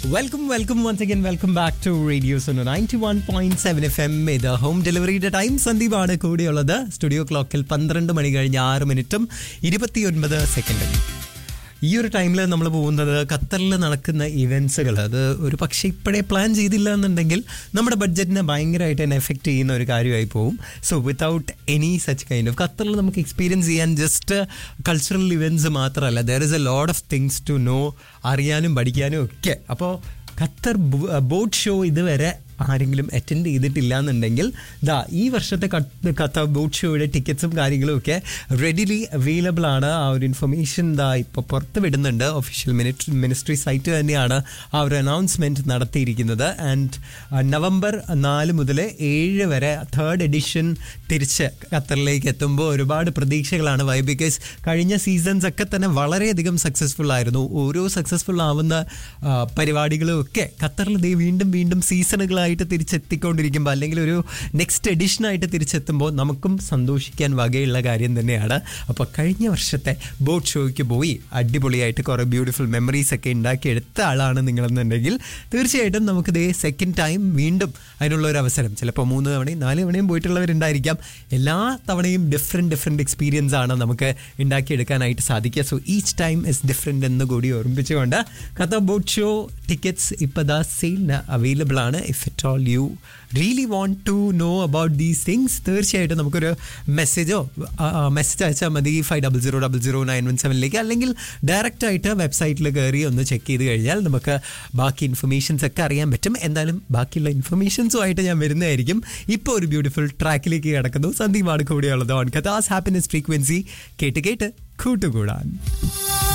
Welcome once again. Welcome back to Radio Suno 91.7 FM. ഇത് home ഡെലിവറിയുടെ time. സന്ദീപാണ് കൂടിയുള്ളത്. Studio ക്ലോക്കിൽ 12 മണി കഴിഞ്ഞ് 6 മിനിറ്റും 29 സെക്കൻഡും. ഈ ഒരു ടൈമിൽ നമ്മൾ പോകുന്നത് ഖത്തറിൽ നടക്കുന്ന ഇവൻറ്റ്സുകൾ. അത് ഒരു പക്ഷേ ഇപ്പോഴേ പ്ലാൻ ചെയ്തില്ല എന്നുണ്ടെങ്കിൽ നമ്മുടെ ബഡ്ജറ്റിനെ ഭയങ്കരമായിട്ട് തന്നെ എഫക്റ്റ് ചെയ്യുന്ന ഒരു കാര്യമായി പോകും. So without any such kind of ഖത്തറിൽ നമുക്ക് എക്സ്പീരിയൻസ് ചെയ്യാൻ ജസ്റ്റ് കൾച്ചറൽ ഇവൻറ്റ്സ് മാത്രമല്ല, there is a lot of things to know, അറിയാനും പഠിക്കാനും ഒക്കെ. അപ്പോൾ ഖത്തർ ബോട്ട് ഷോ ഇതുവരെ ആരെങ്കിലും അറ്റൻഡ് ചെയ്തിട്ടില്ല എന്നുണ്ടെങ്കിൽ ഈ വർഷത്തെ ഖത്തർ ബോട്ട് ഷോയുടെ ടിക്കറ്റ്സും കാര്യങ്ങളും ഒക്കെ റെഡിലി അവൈലബിൾ ആണ്. ആ ഒരു ഇൻഫർമേഷൻ ഇപ്പോൾ പുറത്ത് വിടുന്നുണ്ട്. ഒഫീഷ്യൽ മിനിസ്ട്രി സൈറ്റ് തന്നെയാണ് ആ ഒരു അനൗൺസ്മെൻറ്റ് നടത്തിയിരിക്കുന്നത്. ആൻഡ് നവംബർ 4 മുതൽ 7 വരെ 3rd എഡിഷൻ തിരിച്ച് ഖത്തറിലേക്ക് എത്തുമ്പോൾ ഒരുപാട് പ്രതീക്ഷകളാണ്. വൈ ബിക്കോസ് കഴിഞ്ഞ സീസൺസ് ഒക്കെ തന്നെ വളരെയധികം സക്സസ്ഫുൾ ആയിരുന്നു. ഓരോ സക്സസ്ഫുൾ ആവുന്ന പരിപാടികളും ഒക്കെ ഖത്തറിൽ വീണ്ടും സീസണുകളായി തിരിച്ചെത്തിക്കൊണ്ടിരിക്കുമ്പോൾ അല്ലെങ്കിൽ ഒരു നെക്സ്റ്റ് എഡിഷനായിട്ട് തിരിച്ചെത്തുമ്പോൾ നമുക്കും സന്തോഷിക്കാൻ വകയുള്ള കാര്യം തന്നെയാണ്. അപ്പോൾ കഴിഞ്ഞ വർഷത്തെ ബോട്ട് ഷോയ്ക്ക് പോയി അടിപൊളിയായിട്ട് കുറേ ബ്യൂട്ടിഫുൾ മെമ്മറീസ് ഒക്കെ ഉണ്ടാക്കിയെടുത്ത ആളാണ് നിങ്ങളെന്നുണ്ടെങ്കിൽ തീർച്ചയായിട്ടും നമുക്ക് സെക്കൻഡ് ടൈം വീണ്ടും അതിനുള്ളൊരു അവസരം, ചിലപ്പോൾ 3 തവണയും 4 തവണയും പോയിട്ടുള്ളവരുണ്ടായിരിക്കാം. എല്ലാ തവണയും ഡിഫറെൻറ്റ് എക്സ്പീരിയൻസ് ആണ് നമുക്ക് ഉണ്ടാക്കിയെടുക്കാനായിട്ട് സാധിക്കുക. So each time is different എന്ന് കൂടി ഓർമ്മിപ്പിച്ചുകൊണ്ട് ഖത്തർ ബോട്ട് ഷോ ടിക്കറ്റ്സ് ഇപ്പോൾ സെയിലിന് അവൈലബിൾ ആണ്. If it all you really want to know about these things, തീർച്ചയായിട്ടും നമുക്കൊരു മെസ്സേജ് അയച്ചാൽ മതി 50000917 അല്ലെങ്കിൽ ഡയറക്റ്റായിട്ട് വെബ്സൈറ്റിൽ കയറി ഒന്ന് ചെക്ക് ചെയ്ത് കഴിഞ്ഞാൽ നമുക്ക് ബാക്കി ഇൻഫർമേഷൻസ് ഒക്കെ അറിയാൻ പറ്റും. എന്തായാലും ബാക്കിയുള്ള ഇൻഫർമേഷൻസുമായിട്ട് ഞാൻ വരുന്നതായിരിക്കും. ഇപ്പോൾ ഒരു ബ്യൂട്ടിഫുൾ ട്രാക്കിലേക്ക് കിടക്കുന്നു. സന്ദീപാണ് കൂടെയുള്ളത് ഓൺ ഖത്താസ് ഹാപ്പിനെസ് ഫ്രീക്വൻസി. കേട്ട് കൂട്ടുകൂടാൻ.